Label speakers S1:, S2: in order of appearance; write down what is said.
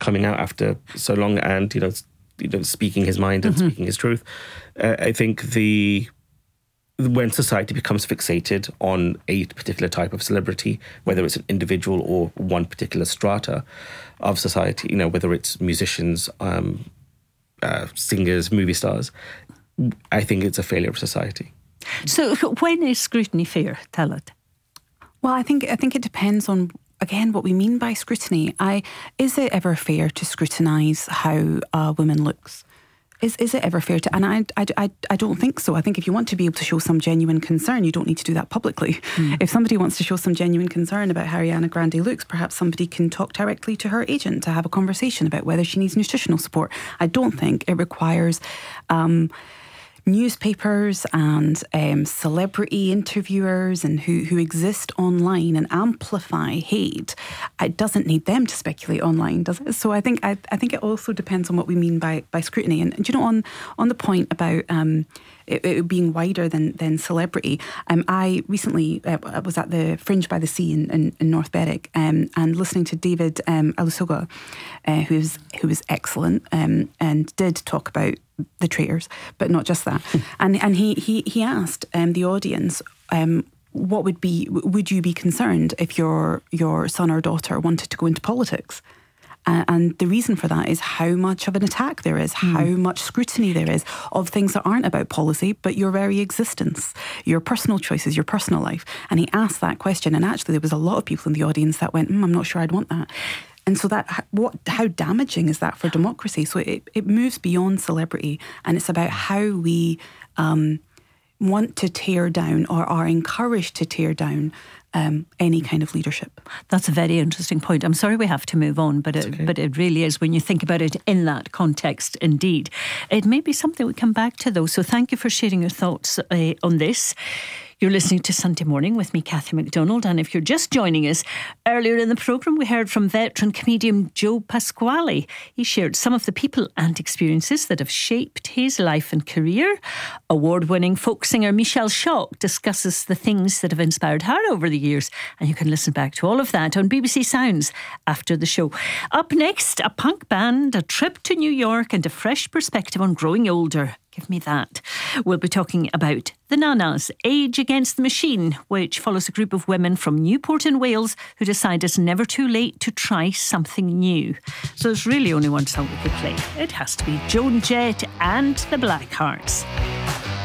S1: coming out after so long and, speaking his mind and speaking his truth. I think when society becomes fixated on a particular type of celebrity, whether it's an individual or one particular strata of society, whether it's musicians, singers, movie stars, I think it's a failure of society.
S2: So when is scrutiny fair? Tell it.
S3: Well, I think it depends on, again, what we mean by scrutiny. Is it ever fair to scrutinise how a woman looks? Is it ever fair to? And I don't think so. I think if you want to be able to show some genuine concern, you don't need to do that publicly. If somebody wants to show some genuine concern about how Ariana Grande looks, perhaps somebody can talk directly to her agent to have a conversation about whether she needs nutritional support. I don't think it requires newspapers and celebrity interviewers and who exist online and amplify hate. It doesn't need them to speculate online, does it? So I think it also depends on what we mean by scrutiny. And on the point about it being wider than celebrity, I recently was at the Fringe by the Sea in North Berwick and listening to David Olusoga, who was excellent and did talk about the traitors, but not just that. and he asked the audience, would you be concerned if your son or daughter wanted to go into politics? And the reason for that is how much of an attack there is, how much scrutiny there is of things that aren't about policy, but your very existence, your personal choices, your personal life. And he asked that question, and actually there was a lot of people in the audience that went, I'm not sure I'd want that. And so how damaging is that for democracy? So it moves beyond celebrity, and it's about how we want to tear down or are encouraged to tear down any kind of leadership.
S2: That's a very interesting point. I'm sorry we have to move on, but it really is when you think about it in that context, indeed. It may be something we come back to, though, so thank you for sharing your thoughts on this. You're listening to Sunday Morning with me, Cathy McDonald, and if you're just joining us, earlier in the programme we heard from veteran comedian Joe Pasquale. He shared some of the people and experiences that have shaped his life and career. Award-winning folk singer Michelle Schock discusses the things that have inspired her over the years, and you can listen back to all of that on BBC Sounds after the show. Up next, a punk band, a trip to New York and a fresh perspective on growing older. Give me that. We'll be talking about the Nanas, Age Against the Machine, which follows a group of women from Newport in Wales who decide it's never too late to try something new. So there's really only one song we could play. It has to be Joan Jett and the Blackhearts.